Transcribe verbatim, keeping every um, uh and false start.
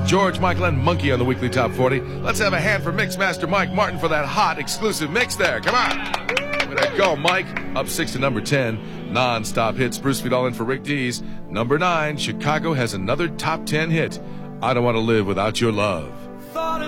George Michael and Monkey on the weekly top forty. Let's have a hand for Mixmaster Mike Martin for that hot exclusive mix there. Come on. Way to go, Mike. Up six to number ten. Non-stop hits. Bruce Vidal in for Rick Dees. Number nine, Chicago has another top ten hit. I Don't Want to Live Without Your Love.